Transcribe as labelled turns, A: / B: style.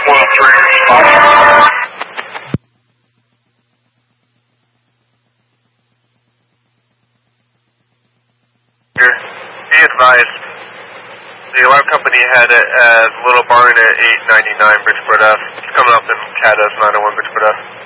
A: Be advised, the alarm company had it as Little Barn at 899 Bridgeport F. It's coming up in CADAS 901 Bridgeport F.